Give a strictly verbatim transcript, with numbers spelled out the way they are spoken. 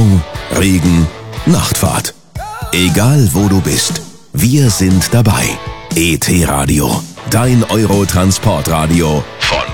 Sturm, Regen, Nachtfahrt. Egal wo du bist, wir sind dabei. E T Radio, dein Euro-Transportradio von